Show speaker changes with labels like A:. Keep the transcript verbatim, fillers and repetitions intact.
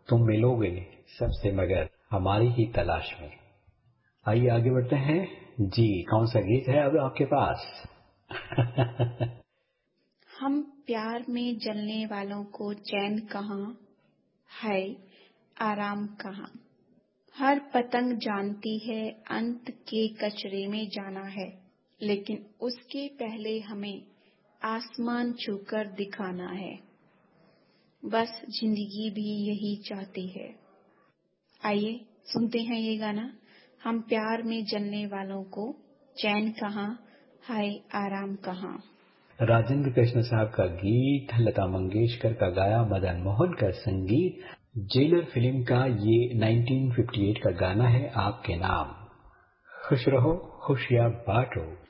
A: तुम मिलोगे सबसे मगर हमारी ही तलाश में। आइए आगे बढ़ते हैं जी। कौन सा गीत है अब आपके पास?
B: हम प्यार में जलने वालों को चैन कहाँ है, आराम कहाँ। हर पतंग जानती है अंत के कचरे में जाना है, लेकिन उसके पहले हमें आसमान छूकर दिखाना है। बस जिंदगी भी यही चाहती है। आइए सुनते हैं ये गाना। हम प्यार में जलने वालों को चैन कहाँ है, आराम कहाँ।
A: राजेंद्र कृष्ण साहब का गीत, लता मंगेशकर का गाया, मदन मोहन का संगीत, जेलर फिल्म का ये उन्नीस सौ अट्ठावन का गाना है आपके नाम। खुश रहो खुशियां बांटो।